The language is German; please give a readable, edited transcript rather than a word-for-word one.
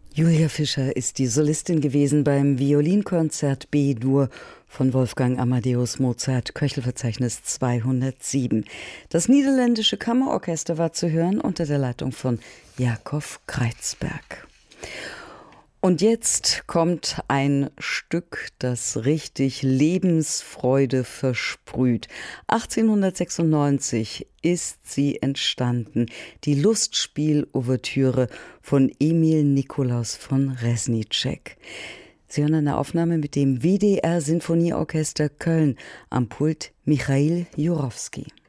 Julia Fischer ist die Solistin gewesen beim Violinkonzert B-Dur von Wolfgang Amadeus Mozart, Köchelverzeichnis 207. Das niederländische Kammerorchester war zu hören unter der Leitung von Jakob Kreizberg. Und jetzt kommt ein Stück, das richtig Lebensfreude versprüht. 1896 ist sie entstanden, die Lustspiel-Ouvertüre von Emil Nikolaus von Reznicek. Sie hören eine Aufnahme mit dem WDR Sinfonieorchester Köln, am Pult Michail Jurowski.